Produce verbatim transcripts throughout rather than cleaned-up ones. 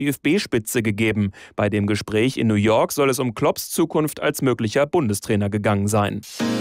D F B-Spitze gegeben. Bei dem Gespräch in New York soll es um Klopps Zukunft als möglicher Bundestrainer gegangen sein.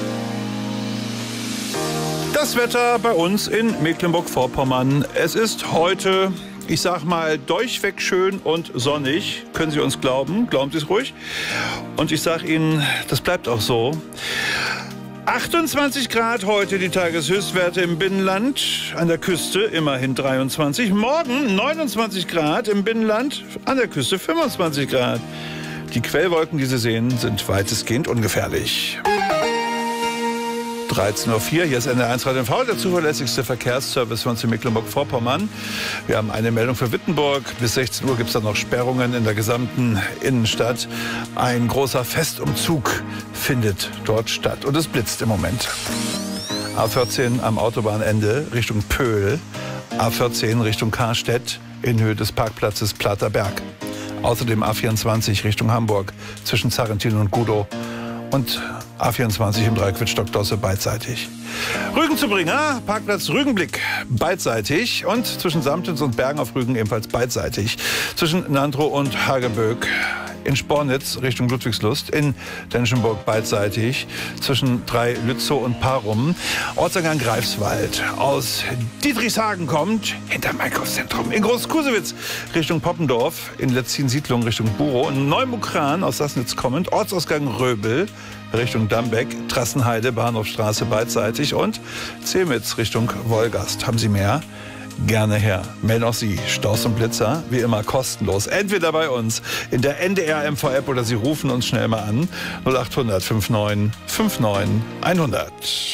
Das Wetter bei uns in Mecklenburg-Vorpommern. Es ist heute, ich sag mal, durchweg schön und sonnig. Können Sie uns glauben? Glauben Sie es ruhig. Und ich sag Ihnen, das bleibt auch so. achtundzwanzig Grad heute die Tageshöchstwerte im Binnenland, an der Küste immerhin dreiundzwanzig. Morgen neunundzwanzig Grad im Binnenland, an der Küste fünfundzwanzig Grad. Die Quellwolken, die Sie sehen, sind weitestgehend ungefährlich. dreizehn Uhr vier, hier ist N D R eins Radio M V, der zuverlässigste Verkehrsservice von uns in Mecklenburg-Vorpommern. Wir haben eine Meldung für Wittenburg. Bis sechzehn Uhr gibt es dann noch Sperrungen in der gesamten Innenstadt. Ein großer Festumzug findet dort statt und es blitzt im Moment. A vierzehn am Autobahnende Richtung Pöhl, A vierzehn Richtung Karstedt in Höhe des Parkplatzes Platerberg. Außerdem A vierundzwanzig Richtung Hamburg zwischen Zarrentin und Gudow. Und A vierundzwanzig im Dreieck Wittstock-Dosse beidseitig. Rügen zu Bringer, Parkplatz Rügenblick beidseitig und zwischen Samtens und Bergen auf Rügen ebenfalls beidseitig. Zwischen Nandrow und Hageböck in Spornitz Richtung Ludwigslust, in Denschenburg beidseitig, zwischen drei Lützow und Parum. Ortseingang Greifswald aus Dietrichshagen kommt, hinterm Einkaufszentrum. In Groß-Kusewitz Richtung Poppendorf, in Letzin-Siedlung Richtung Burow. In Neumukran aus Sassnitz kommend, Ortsausgang Röbel Richtung Dambeck, Trassenheide, Bahnhofstraße beidseitig und Zemitz Richtung Wolgast. Haben Sie mehr? Gerne her. Melden auch Sie Staus und Blitzer, wie immer kostenlos. Entweder bei uns in der N D R M V-App oder Sie rufen uns schnell mal an. null achthundert neunundfünfzig neunundfünfzig hundert.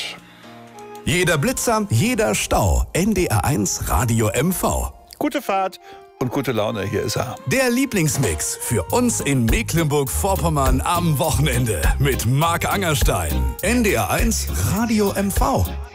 Jeder Blitzer, jeder Stau. N D R eins Radio M V. Gute Fahrt und gute Laune, hier ist er. Der Lieblingsmix für uns in Mecklenburg-Vorpommern am Wochenende mit Marc Angerstein. N D R eins Radio M V.